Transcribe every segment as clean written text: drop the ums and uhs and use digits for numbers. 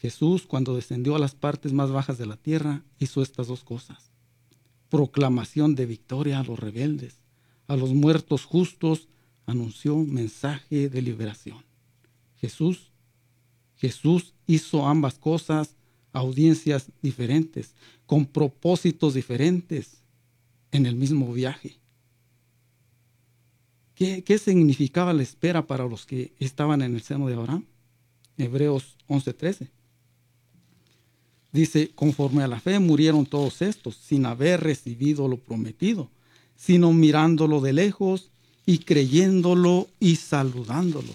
Jesús, cuando descendió a las partes más bajas de la tierra, hizo estas dos cosas. Proclamación de victoria a los rebeldes, a los muertos justos, anunció mensaje de liberación. Jesús hizo ambas cosas, audiencias diferentes, con propósitos diferentes en el mismo viaje. ¿Qué significaba la espera para los que estaban en el seno de Abraham? Hebreos 11:13. Dice, conforme a la fe murieron todos estos, sin haber recibido lo prometido, sino mirándolo de lejos y creyéndolo y saludándolo.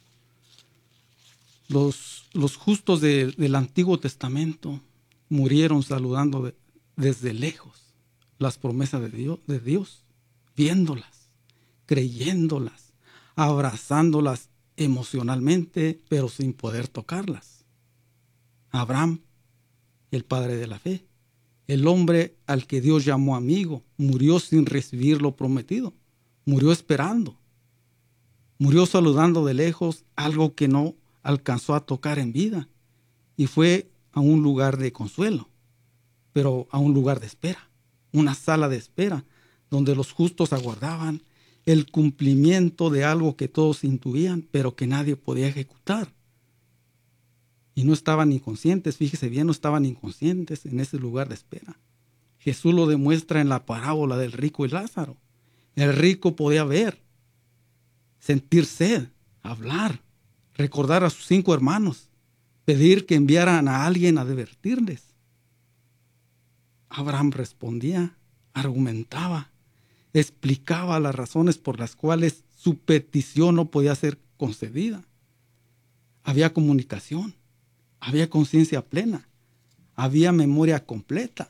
Los justos del Antiguo Testamento murieron saludando desde lejos las promesas de Dios, viéndolas, creyéndolas, abrazándolas emocionalmente, pero sin poder tocarlas. Abraham, el padre de la fe, el hombre al que Dios llamó amigo, murió sin recibir lo prometido, murió esperando, murió saludando de lejos algo que no alcanzó a tocar en vida, y fue a un lugar de consuelo, pero a un lugar de espera, una sala de espera, donde los justos aguardaban el cumplimiento de algo que todos intuían, pero que nadie podía ejecutar. Y no estaban inconscientes, fíjese bien, no estaban inconscientes en ese lugar de espera. Jesús lo demuestra en la parábola del rico y Lázaro. El rico podía ver, sentir sed, hablar, recordar a sus 5 hermanos, pedir que enviaran a alguien a advertirles. Abraham respondía, argumentaba, explicaba las razones por las cuales su petición no podía ser concedida. Había comunicación, había conciencia plena, había memoria completa.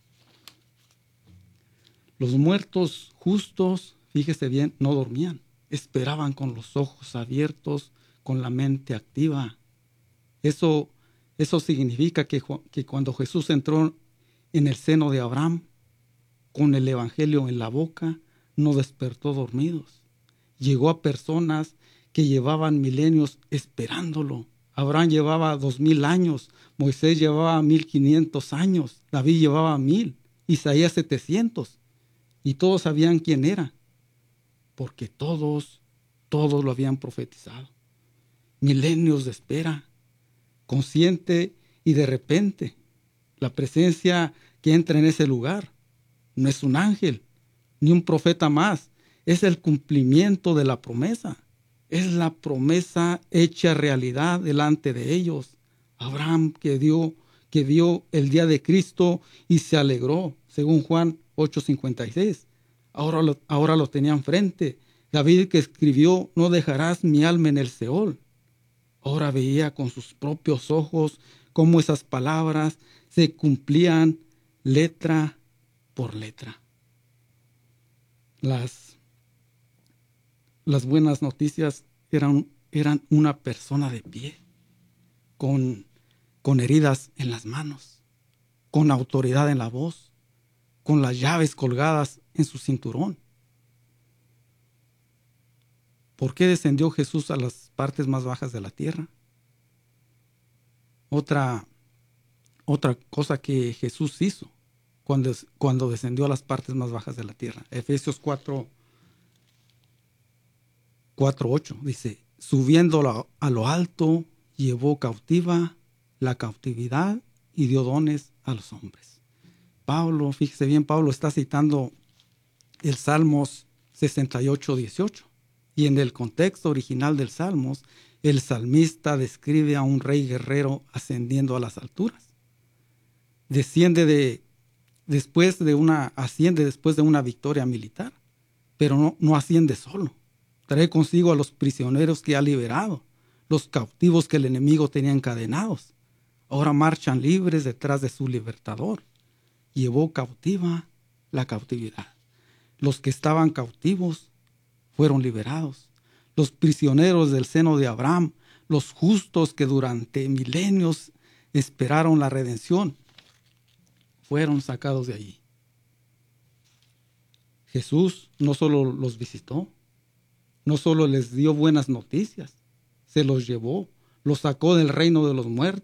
Los muertos justos, fíjese bien, no dormían, esperaban con los ojos abiertos, con la mente activa. Eso significa que cuando Jesús entró en el seno de Abraham, con el evangelio en la boca, no despertó dormidos. Llegó a personas que llevaban milenios esperándolo. Abraham llevaba 2000 años, Moisés llevaba 1500 años, David llevaba 1000, Isaías 700, y todos sabían quién era, porque todos lo habían profetizado. Milenios de espera, consciente, y de repente la presencia que entra en ese lugar no es un ángel ni un profeta más, es el cumplimiento de la promesa, es la promesa hecha realidad delante de ellos. Abraham que vio el día de Cristo y se alegró, según Juan 8:56. Ahora lo tenía enfrente. David, que escribió, no dejarás mi alma en el Seol, ahora veía con sus propios ojos cómo esas palabras se cumplían letra por letra. Las buenas noticias eran una persona de pie, con heridas en las manos, con autoridad en la voz, con las llaves colgadas en su cinturón. ¿Por qué descendió Jesús a las partes más bajas de la tierra? Otra cosa que Jesús hizo cuando descendió a las partes más bajas de la tierra. Efesios 4:8 dice, subiendo a lo alto, llevó cautiva la cautividad y dio dones a los hombres. Pablo, fíjese bien, Pablo está citando el Salmos 68:18. Y en el contexto original del Salmos, el salmista describe a un rey guerrero ascendiendo a las alturas. Asciende después de una victoria militar, pero no asciende solo. Trae consigo a los prisioneros que ha liberado, los cautivos que el enemigo tenía encadenados. Ahora marchan libres detrás de su libertador. Llevó cautiva la cautividad. Los que estaban cautivos fueron liberados. Los prisioneros del seno de Abraham, los justos que durante milenios esperaron la redención, fueron sacados de allí. Jesús no solo los visitó, no solo les dio buenas noticias, se los llevó, los sacó del reino de los muertos